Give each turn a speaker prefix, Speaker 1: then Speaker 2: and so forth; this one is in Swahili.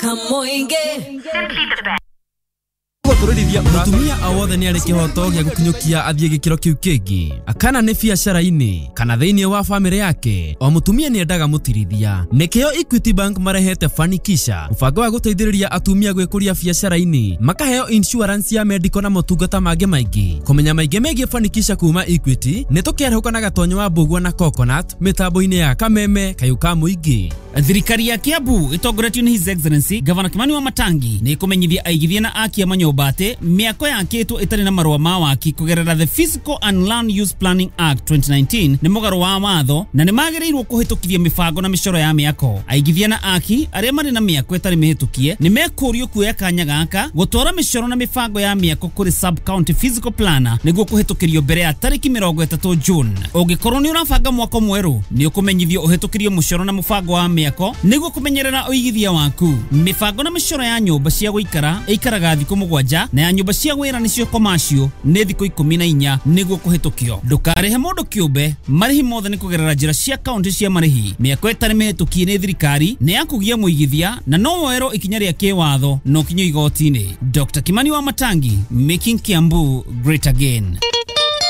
Speaker 1: Mutumia awothe ni ari kihoto gya gukinyukia athie gikiro kiu kingi akana ni biacara-ini kana thiini wa family yake o mutumia ni endaga mutirithia nikio Equity Bank marehete Fanikisha mubango wa guteithiriria atumia gwikuria biacara-ini makaheo insurance ya medical na motungata mangi maingi kumenya maingi megie Fanikisha kuma Equity ni tukiarhuka na gatonyo wa Mbugua na Coconut mitambo-ini ya Kameme Kayuka Muingi.
Speaker 2: Thirikari ya Kiambu itongoretio ni His Excellency Governor Kimani Wamatangi ni kumenyithia aigithia na akia manyobate miako yakitwo itari na marua ma waki kugerera the Physical and Land Use Planning Act 2019 ni mugaro wa watho na ni magiriirwo kuhitukithia mibango na micoro ya miako. Aigithia na aki aria mari na miako itari mihitukie ni mekurio kuoya kanya gaka gutwara micoro na mibango ya miako kuri Sub County Physical Planner niguo kuhitukirio mbere ya tariki 30 June. Ungikorwo ni urabanga mwako mweru ni ukumenyithio uhitukirio mucoro na mubango wa miako niguo kumenyerera uigithia waku. Mibango na micoro ya nyumba cia guikara ikaraga thiku 7 na ya nyumba cia wira nicio commercial ni thiku 14 niguo kuhitukio. Ndukarihe mundu kiumbe marihi mothe ni kugerera njira cia county cia marihi. Miako itari mihitukie ni thirikari ni yakugia muigithia na no woero ikinya ria kiwatho no kinyo igoti-ini. Dr. Kimani Wamatangi, making Kiambu great again.